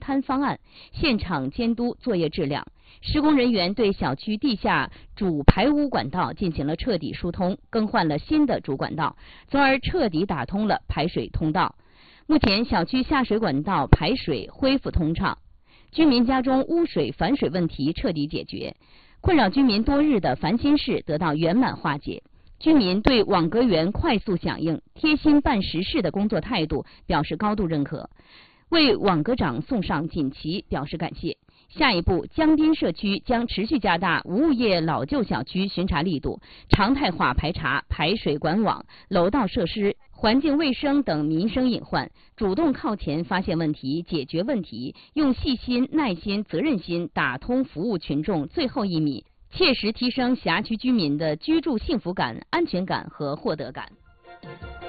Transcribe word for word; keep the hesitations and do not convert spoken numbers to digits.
勘方案，现场监督作业质量。施工人员对小区地下主排污管道进行了彻底疏通，更换了新的主管道，从而彻底打通了排水通道。目前，小区下水管道排水恢复通畅，居民家中污水反水问题彻底解决，困扰居民多日的烦心事得到圆满化解。居民对网格员快速响应、贴心办实事的工作态度表示高度认可，为网格长送上锦旗表示感谢。下一步，江滨社区将持续加大无物业老旧小区巡查力度，常态化排查排水管网、楼道设施、环境卫生等民生隐患，主动靠前发现问题、解决问题，用细心、耐心、责任心打通服务群众最后一米，切实提升辖区居民的居住幸福感、安全感和获得感。